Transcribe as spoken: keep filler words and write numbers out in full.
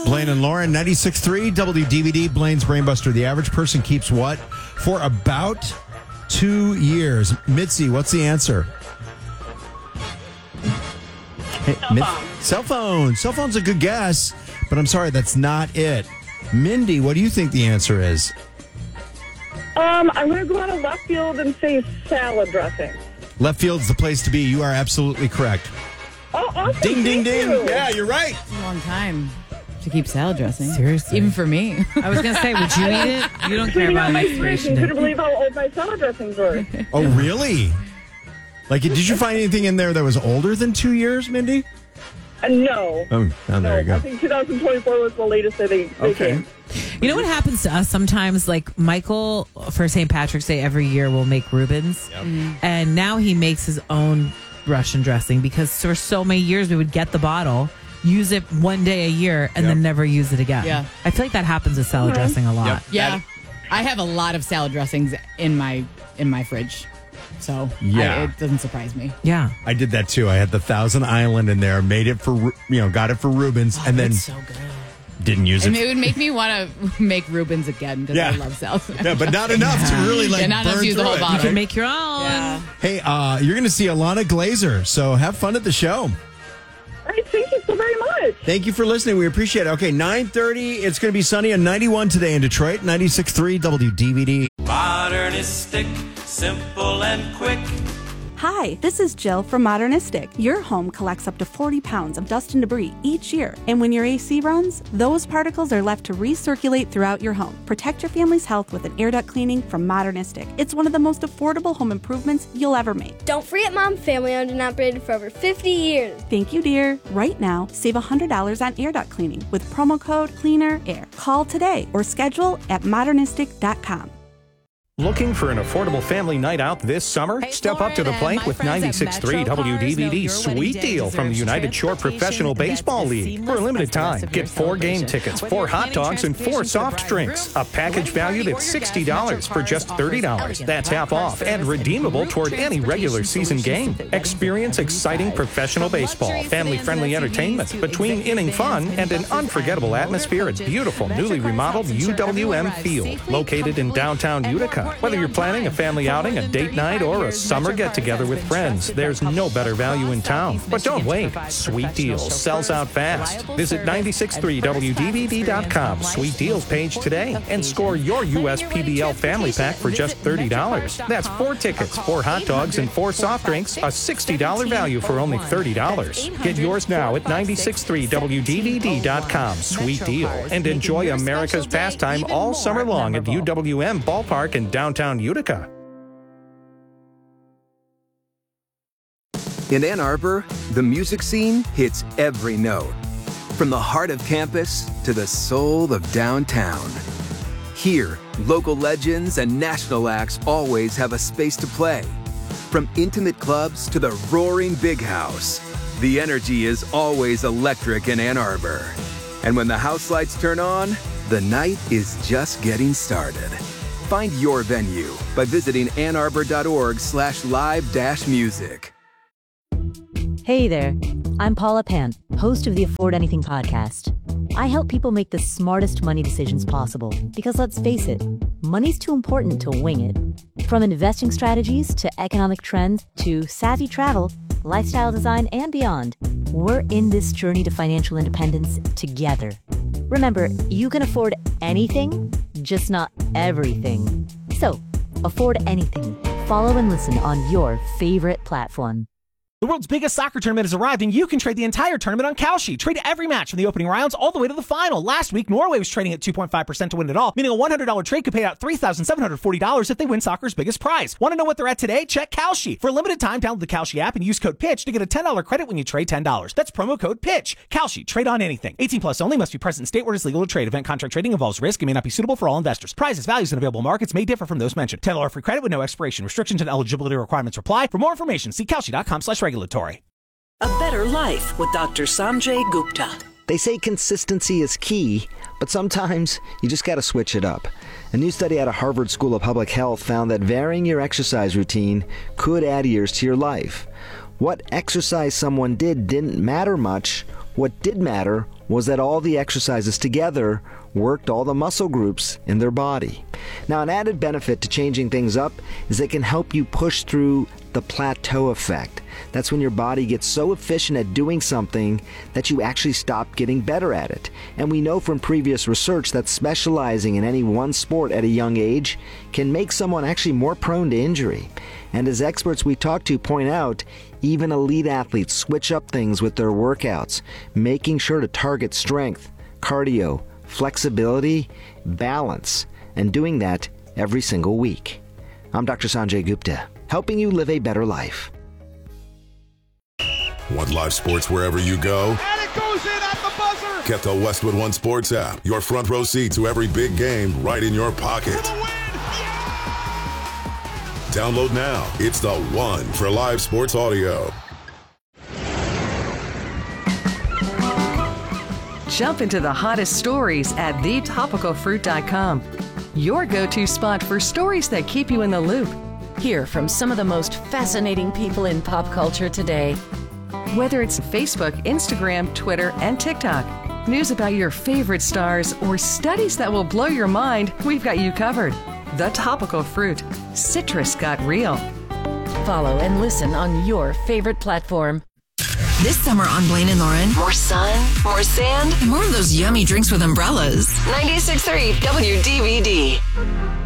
Blaine and Lauren, ninety-six point three W D V D, Blaine's Brainbuster. The average person keeps what for about two years? Mitzi, what's the answer? Hey, Cell Mit- phone. Cell phone. Cell phone's a good guess, but I'm sorry, that's not it. Mindy, what do you think the answer is? Um, I'm going to go out of left field and say salad dressing. Left field's the place to be. You are absolutely correct. Oh, awesome. Ding, ding, Thank ding. you. Yeah, you're right. It's a long time to keep salad dressing. Seriously. Even for me. I was going to say, would you eat it? You don't care Cleaning about out an my fridge expiration and date. couldn't believe how old my salad dressings were. Oh, really? Like, did you find anything in there that was older than two years, Mindy? Uh, no. Oh, oh there no, you go. I think two thousand twenty-four was the latest that they, they Okay. came. You know what happens to us sometimes? Like Michael, for Saint Patrick's Day, every year will make Reuben's. Yep. And now he makes his own Russian dressing because for so many years we would get the bottle, use it one day a year, and Yep. then never use it again. Yeah. I feel like that happens with salad dressing a lot. Yep. Yeah. I have a lot of salad dressings in my in my fridge. So Yeah. I, it doesn't surprise me. Yeah. I did that too. I had the Thousand Island in there, made it for, Ru- you know, got it for Reuben's, and then It's so good. didn't use And it. it would make me want to make Reuben's again because Yeah. I love salad. Yeah, but not enough to really like Yeah, not enough burn to use the through whole it. bottle. You can make your own. Yeah. Hey, uh, you're going to see Alana Glazer, so have fun at the show. All right, thank you so very much. Thank you for listening. We appreciate it. Okay, nine thirty. It's going to be sunny and ninety-one today in Detroit. ninety-six point three W D V D. Modernistic, simple and quick. Hi, this is Jill from Modernistic. Your home collects up to forty pounds of dust and debris each year. And when your A C runs, those particles are left to recirculate throughout your home. Protect your family's health with an air duct cleaning from Modernistic. It's one of the most affordable home improvements you'll ever make. Don't forget Mom, family owned and operated for over fifty years. Thank you, dear. Right now, save one hundred dollars on air duct cleaning with promo code CLEANERAIR. Call today or schedule at modernistic dot com. Looking for an affordable family night out this summer? Hey, Step up to the Lauren plate and with my friends at ninety-six point three Metro W D V Cars know D your sweet wedding day deal from the deserves United Shore transportation Professional that's Baseball as League. seamless For a as limited the rest time, of your get four game celebration. tickets, Whether four you're hot planning dogs, and four transportation soft for bride and drinks. groom, A package wedding valued party, at or your sixty guest, dollars Metro for Cars just offers thirty dollars. elegant That's black half card off and service redeemable group toward any regular transportation season solutions game. to fit wedding Experience every exciting size. professional From baseball, luxury family-friendly sedans and S U Vs entertainment, to between executive inning fun vans, and an minibuses, unforgettable and atmosphere at motor beautiful, coaches. newly Metro Cars remodeled helps ensure U W M everyone arrives Field, safely, located in comfortably, downtown and more Utica. importantly, Whether you're on planning a time. family For outing, more a than date night, thirty-five or a years, summer Metro Cars get-together has with been friends, trusted by there's no public better value in across town. Southeast But don't Michigan to wait. provide Sweet professional deals sells out chauffeurs, fast. reliable Visit service, ninety-six point three and W D V D dot com, first-class Sweet Deals page today, and score your U S P B L family pack for just thirty dollars. That's four tickets, four hot dogs, and four soft drinks, a sixty dollars value for only thirty dollars. Get yours now at ninety-six point three W D V D dot com, Sweet Deal, and enjoy America's pastime all summer long at U W M Ballpark in downtown Utica. In Ann Arbor, the music scene hits every note. From the heart of campus to the soul of downtown. Here, local legends and national acts always have a space to play. From intimate clubs to the roaring big house, the energy is always electric in Ann Arbor. And when the house lights turn on, the night is just getting started. Find your venue by visiting annarbor.org slash live dash music. Hey there, I'm Paula Pant, host of the Afford Anything podcast. I help people make the smartest money decisions possible because let's face it, money's too important to wing it. From investing strategies to economic trends to savvy travel, lifestyle design, and beyond, we're in this journey to financial independence together. Remember, you can afford anything, just not everything. So, afford anything. Follow and listen on your favorite platform. The world's biggest soccer tournament has arrived, and you can trade the entire tournament on Kalshi. Trade every match from the opening rounds all the way to the final. Last week, Norway was trading at two point five percent to win it all, meaning a one hundred dollars trade could pay out three thousand seven hundred forty dollars if they win soccer's biggest prize. Want to know what they're at today? Check Kalshi. For a limited time, download the Kalshi app and use code PITCH to get a ten dollars credit when you trade ten dollars. That's promo code PITCH. Kalshi. Trade on anything. eighteen plus only. Must be present in state where it is legal to trade. Event contract trading involves risk and may not be suitable for all investors. Prizes, values, and available markets may differ from those mentioned. ten dollars free credit with no expiration. Restrictions and eligibility requirements apply. For more information, see kalshi.com slash regulatory. A better life with Doctor Sanjay Gupta. They say consistency is key, but sometimes you just got to switch it up. A new study out of Harvard School of Public Health found that varying your exercise routine could add years to your life. What exercise someone did didn't matter much What did matter was that all the exercises together worked all the muscle groups in their body. Now, an added benefit to changing things up is it can help you push through the plateau effect. That's when your body gets so efficient at doing something that you actually stop getting better at it. And we know from previous research that specializing in any one sport at a young age can make someone actually more prone to injury. And as experts we talk to point out, even elite athletes switch up things with their workouts, making sure to target strength, cardio, flexibility, balance, and doing that every single week. I'm Doctor Sanjay Gupta, helping you live a better life. Want live sports wherever you go? And it goes in at the buzzer! Get the Westwood One Sports app. Your front row seat to every big game right in your pocket. Download now. It's the one for live sports audio. Jump into the hottest stories at the topical fruit dot com. Your go-to spot for stories that keep you in the loop. Hear from some of the most fascinating people in pop culture today. Whether it's Facebook, Instagram, Twitter, and TikTok, news about your favorite stars, or studies that will blow your mind, we've got you covered. The Topical Fruit. Citrus got real. Follow and listen on your favorite platform. This summer on Blaine and Lauren, more sun, more sand, and more of those yummy drinks with umbrellas. ninety-six point three W D V D.